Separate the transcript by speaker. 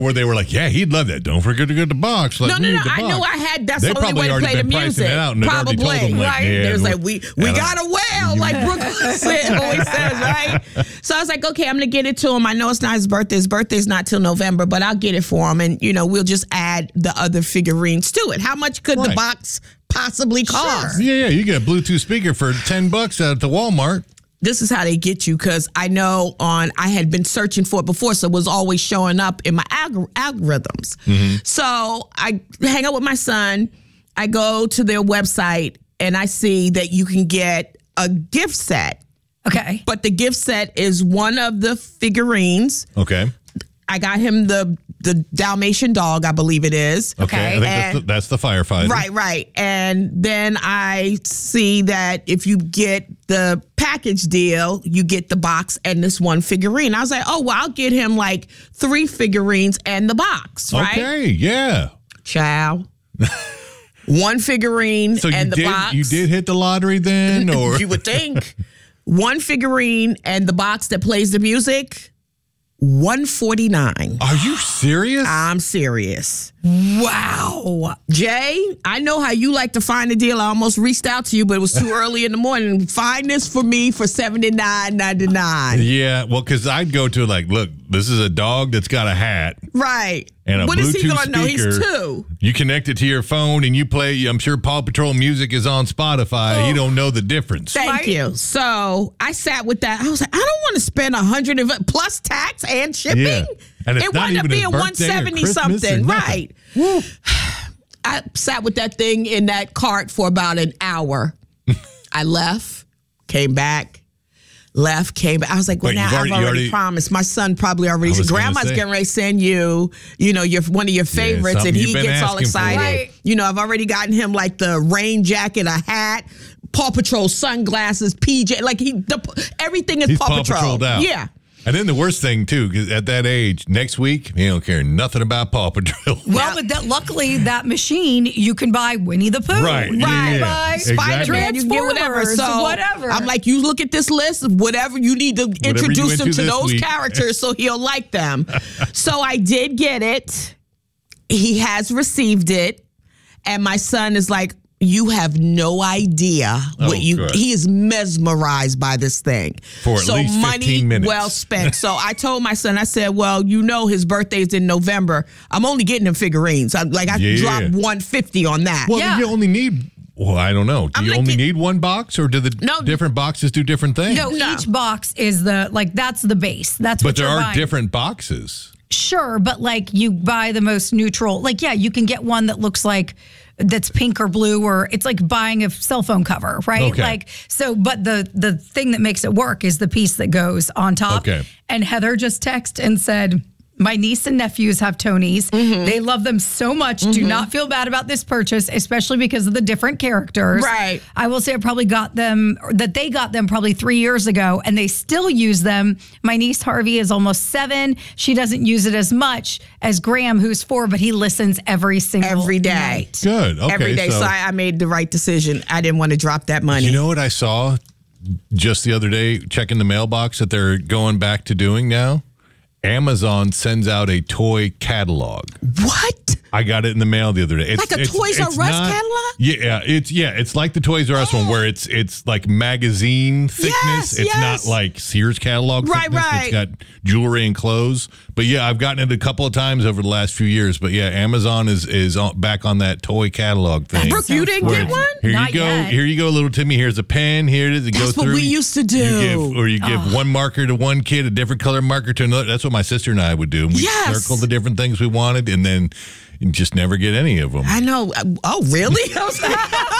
Speaker 1: Or they were like, yeah, he'd love that. Don't forget to get the box. Like,
Speaker 2: No. I knew I had. That's
Speaker 1: they
Speaker 2: the only way to play the music.
Speaker 1: Probably. Them, like,
Speaker 2: right?
Speaker 1: yeah,
Speaker 2: There's like we got a whale, like Brooklyn always says, right? So I was like, okay, I'm gonna get it to him. I know it's not his birthday. His birthday's not till November, but I'll get it for him, and we'll just add the other figurines to it. How much could the box possibly cost?
Speaker 1: Sure. Yeah. You get a Bluetooth speaker for $10 at the Walmart.
Speaker 2: This is how they get you, because I know I had been searching for it before, so it was always showing up in my algorithms. Mm-hmm. So I hang out with my son. I go to their website, and I see that you can get a gift set.
Speaker 3: Okay.
Speaker 2: But the gift set is one of the figurines.
Speaker 1: Okay.
Speaker 2: I got him the Dalmatian dog, I believe it is.
Speaker 1: Okay. I think that's the firefighter.
Speaker 2: Right. And then I see that if you get the package deal, you get the box and this one figurine. I was like, oh, well, I'll get him like 3 figurines and the box, right?
Speaker 1: Okay, yeah.
Speaker 2: Ciao. 1 figurine and the box.
Speaker 1: You did hit the lottery then? Or
Speaker 2: You would think. 1 figurine and the box that plays the music. $149.
Speaker 1: Are you serious?
Speaker 2: I'm serious.
Speaker 3: Wow.
Speaker 2: Jay, I know how you like to find a deal. I almost reached out to you, but it was too early in the morning. Find this for me for $79.99.
Speaker 1: Yeah, well, because I'd go to look, this is a dog that's got a hat.
Speaker 2: Right.
Speaker 1: And a
Speaker 2: what
Speaker 1: Bluetooth
Speaker 2: is he going to know?
Speaker 1: speaker.
Speaker 2: He's 2.
Speaker 1: You connect it to your phone and you play, I'm sure Paw Patrol music is on Spotify. You don't know the difference.
Speaker 2: Thank you. So I sat with that. I was like, I don't want to spend $100 plus tax and shipping.
Speaker 1: Yeah. And it's
Speaker 2: it
Speaker 1: not
Speaker 2: wound up
Speaker 1: even
Speaker 2: being
Speaker 1: his birthday or
Speaker 2: $170
Speaker 1: Christmas
Speaker 2: something.
Speaker 1: or
Speaker 2: Right. I sat with that thing in that cart for about an hour. I left, came back. Left, came back. I was like, well, now I've already promised. My son probably already said, Grandma's getting ready to send you, your one of your favorites, and he gets all excited. Right. I've already gotten him like the rain jacket, a hat, Paw Patrol sunglasses, PJ. Like everything is
Speaker 1: He's
Speaker 2: Paw Patrol.
Speaker 1: Patrolled out.
Speaker 2: Yeah.
Speaker 1: And then the worst thing, too, because at that age, next week, he don't care nothing about Paw Patrol.
Speaker 3: Well, but luckily, that machine, you can buy Winnie the Pooh.
Speaker 1: Right.
Speaker 3: Buy
Speaker 2: Spider-Man, you can get whatever. So
Speaker 3: whatever.
Speaker 2: I'm like, you look at this list, whatever you need to introduce him to those characters so he'll like them. So I did get it. He has received it. And my son is like, you have no idea what he is mesmerized by this thing.
Speaker 1: For at least 15 minutes.
Speaker 2: Well spent. So I told my son, I said, well, his birthday's in November. I'm only getting him figurines. I dropped $150 on that.
Speaker 1: Well, you only need, I don't know. Do you only need one box, or do the different boxes do different things?
Speaker 3: No, each box is that's the base. That's what
Speaker 1: you're buying. But there are
Speaker 3: buying.
Speaker 1: different boxes.
Speaker 3: Sure, but you buy the most neutral. You can get one that looks like that's pink or blue, or it's like buying a cell phone cover, right?
Speaker 1: Okay.
Speaker 3: But the thing that makes it work is the piece that goes on top.
Speaker 1: Okay.
Speaker 3: And Heather just texted and said, my niece and nephews have Tonys. Mm-hmm. They love them so much. Mm-hmm. Do not feel bad about this purchase, especially because of the different characters.
Speaker 2: Right.
Speaker 3: I will say they got them probably 3 years ago, and they still use them. My niece Harvey is almost 7. She doesn't use it as much as Graham, who's 4, but he listens every day.
Speaker 2: Night.
Speaker 1: Good. Okay.
Speaker 2: Every day. So I made the right decision. I didn't want to drop that money.
Speaker 1: You know what I saw just the other day, checking the mailbox that they're going back to doing now? Amazon sends out a toy catalog.
Speaker 2: What?
Speaker 1: I got it in the mail the other day.
Speaker 2: It's like a Toys R Us catalog?
Speaker 1: Yeah, it's like the Toys R Us one where it's like magazine thickness. It's not like Sears catalog thickness.
Speaker 2: Right.
Speaker 1: It's got jewelry and clothes. But yeah, I've gotten it a couple of times over the last few years. But yeah, Amazon is back on that toy catalog thing.
Speaker 2: Brooke, you didn't get one?
Speaker 1: Here
Speaker 3: Not
Speaker 1: you go.
Speaker 3: yet.
Speaker 1: Here you go, little Timmy. Here's a pen. Here it is.
Speaker 2: That's what we used to do.
Speaker 1: You give one marker to one kid, a different color marker to another. That's what my sister and I would do. We circle the different things we wanted, and then just never get any of them.
Speaker 2: I know. Oh, really? I was like,